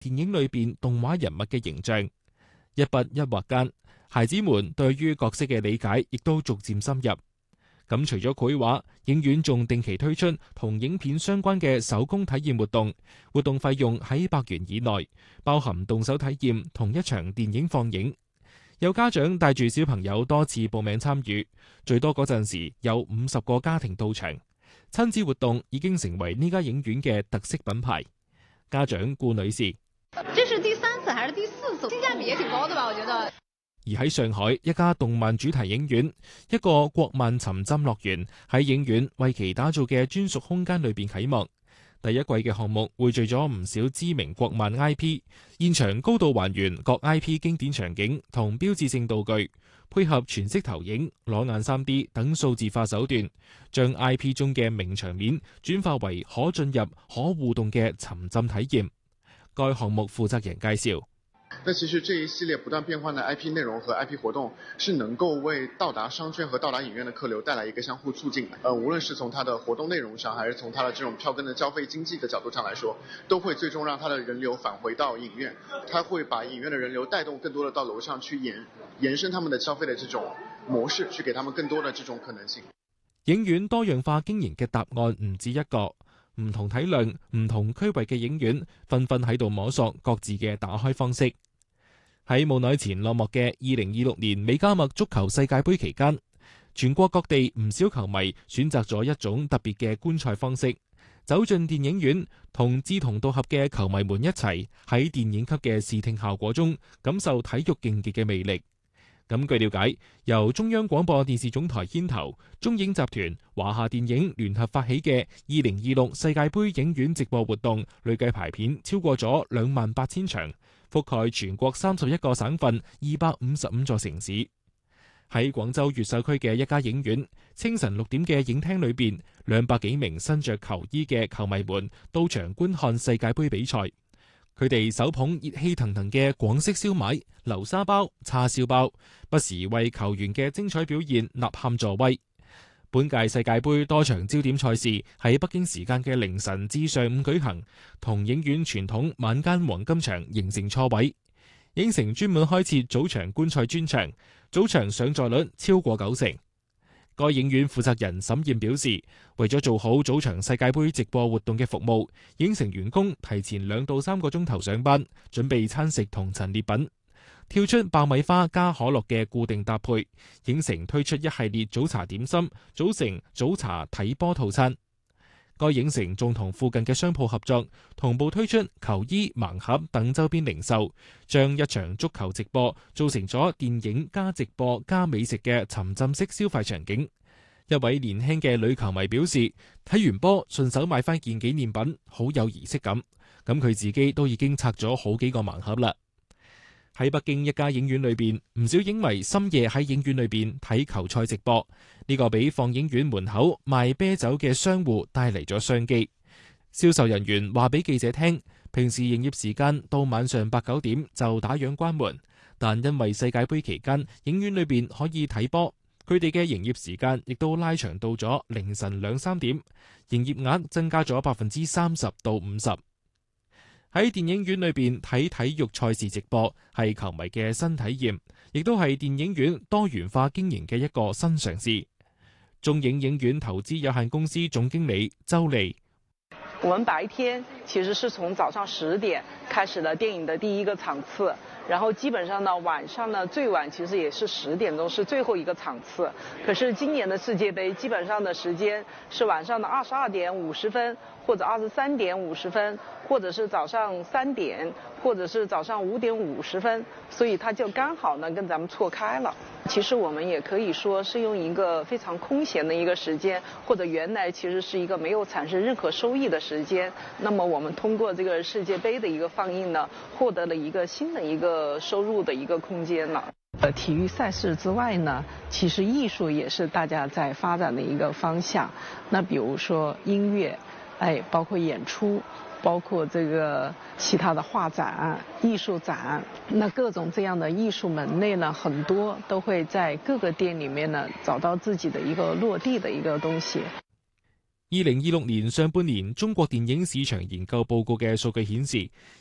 電影裏邊動畫人物嘅形象。一筆一畫間，孩子們對於角色嘅理解亦都逐漸深入。咁除咗繪畫，影院仲定期推出同影片相關嘅手工體驗活動，活動費用喺100元以內，包含動手體驗同一場電影放映。有家長帶住小朋友多次報名參與，最多嗰陣時有50個家庭到場。親子活動已經成為呢家影院嘅特色品牌。家長顧女士： 這是第3次還是第4次？性價比也挺高的吧？我覺得。 而喺上海一家動漫主題影院，一個國漫沉浸樂園喺影院為其打造嘅專屬空間裏邊啟幕。第一季嘅項目匯聚咗唔少知名國漫 IP， 現場高度還原各 IP 經典場景同標誌性道具，配合全息投影、裸眼 3D 等數字化手段，將 IP 中嘅名場面轉化為可進入、可互動嘅沉浸體驗。該項目負責人介紹： 那其實這一系列不斷變換的 IP 內容和 IP 活動是能夠為到達商圈和到達影院的客流帶來一個相互促進。無論是從它的活動內容上，還是從它的這種票根的交費經濟的角度上來說，都會最終讓它的人流返回到影院。它會把影院的人流帶動更多的到樓上去延伸他們的消費的這種模式，去給他們更多的這種可能性。 影院多樣化經營嘅答案唔止一個，唔同體量、唔同區域嘅影院紛紛喺度摸索各自嘅打開方式。喺冇耐前落幕嘅2026年美加墨足球世界盃期間，全國各地唔少球迷選擇咗一種特別嘅觀賽方式，走進電影院，同志同道合嘅球迷們一齊喺電影級嘅視聽效果中感受體育競技嘅魅力。咁據了解，由中央廣播電視總台牽頭，中影集團、華夏電影聯合發起嘅2026世界盃影院直播活動，累計排片超過咗28,000場，覆蓋全國31個省份、255座城市。喺廣州越秀區嘅一家影院，清晨6點嘅影廳裏邊，200幾名身着球衣嘅球迷們到場觀看世界盃比賽。佢哋手捧熱氣騰騰嘅廣式燒賣、流沙包、叉燒包，不時為球員嘅精彩表現吶喊助威。本屆世界盃多場焦點賽事喺北京時間嘅凌晨至上午舉行，同影院傳統晚間黃金場形成錯位。影城專門開設早場觀賽專場，早場上座率超過90%。該影院負責人沈燕表示，為咗做好早場世界盃直播活動嘅服務，影城員工提前2到3個鐘頭上班，準備餐食同陳列品。跳出爆米花加可樂嘅固定搭配，影城推出一系列早茶點心，組成早茶睇波套餐。該影城仲同附近嘅商鋪合作，同步推出球衣、盲盒等周邊零售，將一場足球直播做成咗電影加直播加美食嘅沉浸式消費場景。一位年輕嘅女球迷表示，睇完波順手買翻件紀念品，好有儀式感。咁佢自己都已經拆咗好幾個盲盒啦。喺北京一家影院裏邊，唔少影迷深夜喺影院裏邊睇球賽直播，呢個俾放映院門口賣啤酒嘅商戶帶嚟咗商機。銷售人員話俾記者聽，平時營業時間到晚上8、9點就打烊關門，但因為世界盃期間影院裏邊可以睇波，佢哋嘅營業時間亦都拉長到咗凌晨2、3點，營業額增加咗30%到50%。喺電影院裏邊睇體育賽事直播係球迷嘅新體驗，亦都係電影院多元化經營嘅一個新嘗試。中影影院投資有限公司總經理周麗： 我們白天其實是從早上10點開始了電影的第一個場次，然後基本上呢晚上呢最晚其實也是10點鐘是最後一個場次。可是今年的世界盃基本上的時間是晚上的22點50分，或者23點50分，或者是早上3點，或者是早上5點50分，所以它就剛好呢跟咱們錯開了。其實我們也可以說是用一個非常空閒的一個時間，或者原來其實是一個沒有產生任何收益的時間，那麼我們通過這個世界盃的一個放映呢，獲得了一個新的一個收入的一個空間了。體育賽事之外呢，其實藝術也是大家在發展的一個方向。那比如說音樂，包括演出，包括這個其他的畫展、藝術展，那各種這樣的藝術門類呢，很多都會在各個店裏面呢找到自己的一個落地的一個東西。 2026年上半年中國電影市場研究報告嘅數據顯示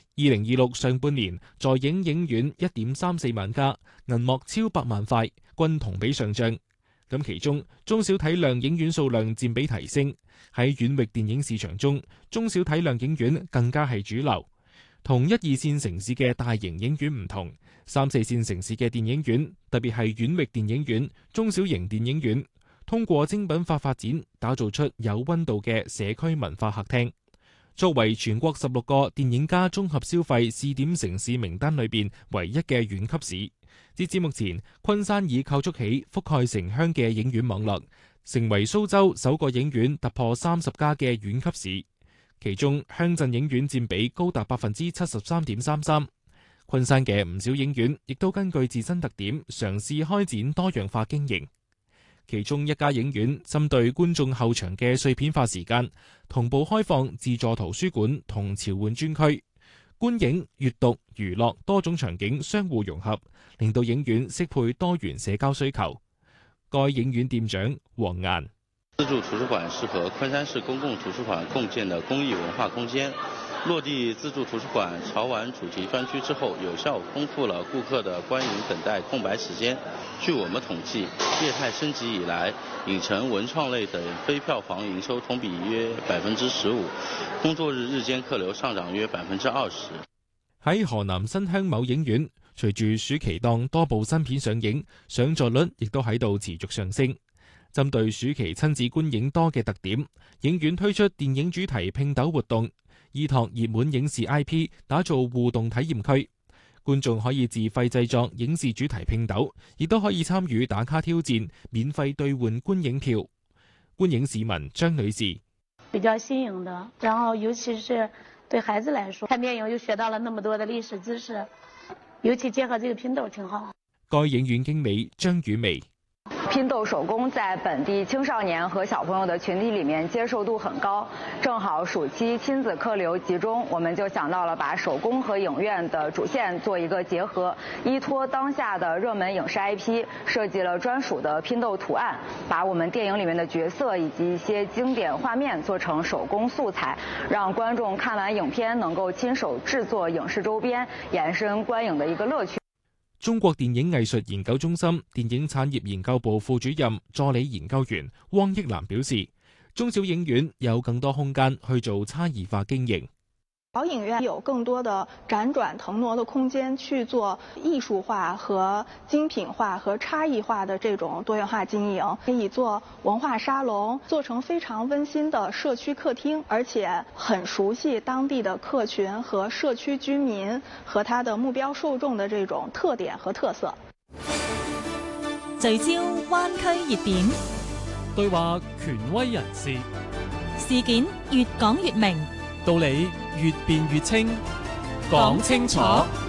2026上半年在影影院1.34萬家，銀幕超100萬塊，均同比上漲。咁其中中小體量影院數量佔比提升，喺院域電影市場中，中小體量影院更加係主流。同1、2線城市嘅大型影院唔同，3、4線城市嘅電影院，特別係院域電影院、中小型電影院，通過精品化發展，打造出有溫度嘅社區文化客廳。作為全國16個電影家綜合消費試點城市名單裏邊唯一嘅縣級市，截至目前，昆山已構築起覆蓋城鄉嘅影院網絡，成為蘇州首個影院突破30家嘅縣級市。其中鄉鎮影院佔比高達73.33%。昆山嘅唔少影院亦都根據自身特點嘗試開展多樣化經營。其中一家影院針對觀眾後場嘅碎片化時間，同步開放自助圖書館同召喚專區，觀影、閱讀、娛樂多種場景相互融合，令到影院適配多元社交需求。該影院店長黃岩： 自助圖書館是和昆山市公共圖書館共建的公益文化空間。落地自助圖書館潮玩主題專區之後，有效豐富了顧客的觀影等待空白時間。據我們統計，業態升級以來，影城文創類等非票房營收同比約15%，工作日日間客流上漲約20%。 喺河南新鄉某影院，隨住暑期檔多部新片上映，上座率亦都喺度持續上升。針對暑期親子觀影多嘅特點，影院推出電影主題拼斗活動，依託熱門影視 IP 打造互動體驗區，觀眾可以自費製作影視主題拼斗，亦都可以參與打卡挑戰，免費兌換觀影票。觀影市民張女士： 比較新穎的，然後尤其是對孩子來說，看電影又學到了那麼多的歷史知識，尤其結合這個拼斗挺好。 該影院經理張雨薇： 拼斗手工在本地青少年和小朋友的群體裡面接受度很高，正好暑期親子客流集中，我們就想到了把手工和影院的主線做一個結合，依託當下的熱門影視 IP， 設計了專屬的拼斗圖案，把我們電影裡面的角色以及一些經典畫面做成手工素材，讓觀眾看完影片能夠親手製作影視周邊，延伸觀影的一個樂趣。 中國電影藝術研究中心電影產業研究部副主任助理研究員汪益南表示，中小影院有更多空間去做差異化經營。 小影院有更多的輾轉騰挪的空間去做藝術化和精品化和差異化的這種多元化經營，可以做文化沙龍，做成非常溫馨的社區客廳，而且很熟悉當地的客群和社區居民和他的目標受眾的這種特點和特色。 聚焦灣區熱點， 對話權威人士， 事件越講越明， 道理越辯越清，講清楚。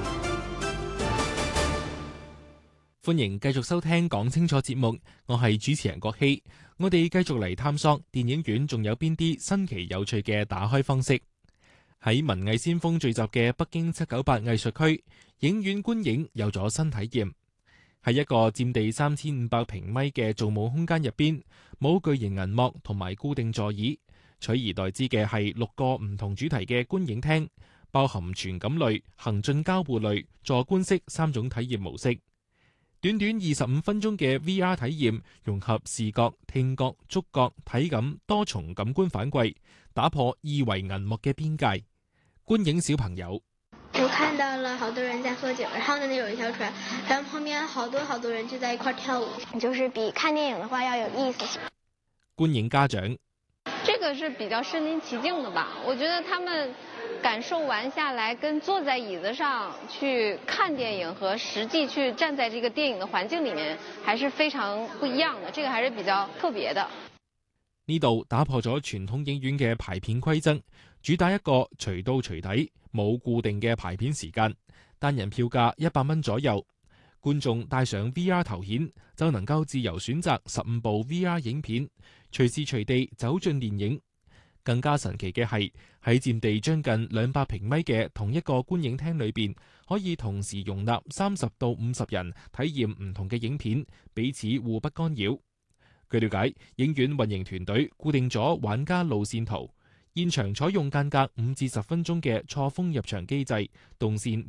歡迎繼續收聽講清楚節目，我係主持人郭希。我哋繼續嚟探索電影院仲有邊啲新奇有趣嘅打開方式。喺文藝先鋒聚集嘅北京798藝術區，影院觀影有咗新體驗。喺一個佔地3500平米嘅造夢空間入邊，冇巨型銀幕同埋固定座椅，取而代之嘅係6個唔同主題嘅觀影廳，包含傳感類、行進交互類、坐觀式3種體驗模式。短短25分鐘嘅 VR 體驗，融合視覺、聽覺、觸覺、體感多重感官反饋，打破二維銀幕嘅邊界。觀影小朋友， 我看到了好多人在喝酒，然後呢有一條船，然後旁邊好多人就在一塊跳舞，就是比看電影的話要有意思。 觀影家長， 這個是比較身臨其境的吧，我覺得他們感受完下來，跟坐在椅子上去看電影和實際去站在這個電影的環境裡面，還是非常不一樣的，這個還是比較特別的。 呢度打破咗傳統影院嘅排片規則，主打一個隨到隨睇，冇固定嘅排片時間，單人票價100蚊左右。觀眾帶上 VR 頭顯，就能夠自由選擇15部 VR 影片，隨時隨地走進電影。更加神奇嘅係，喺佔地將近200平米嘅同一個觀影廳裏邊，可以同時容納30到50人體驗唔同嘅影片，彼此互不干擾。據了解，影院運營團隊固定咗玩家路線圖， 現場採用間隔5至10分鐘嘅錯峰入場機制，動線